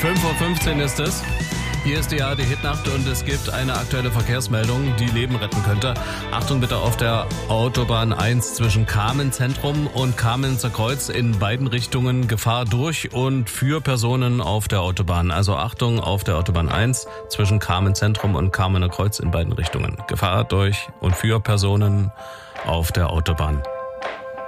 5:15 Uhr ist es. Hier ist die ARD-Hitnacht und es gibt eine aktuelle Verkehrsmeldung, die Leben retten könnte. Achtung bitte auf der Autobahn 1 zwischen Kamen-Zentrum und Kamenzer Kreuz in beiden Richtungen. Gefahr durch und für Personen auf der Autobahn. Also Achtung auf der Autobahn 1 zwischen Kamen-Zentrum und Kamener Kreuz in beiden Richtungen. Gefahr durch und für Personen auf der Autobahn.